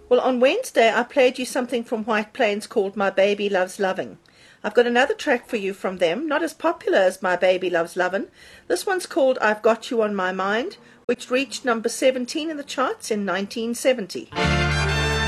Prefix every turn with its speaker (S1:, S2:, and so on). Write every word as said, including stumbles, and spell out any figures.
S1: Well, on Wednesday I played you something from White Plains called My Baby Loves Loving. I've got another track for you from them, not as popular as My Baby Loves Lovin'. This one's called I've Got You on My Mind, which reached number seventeen in the charts in nineteen seventy.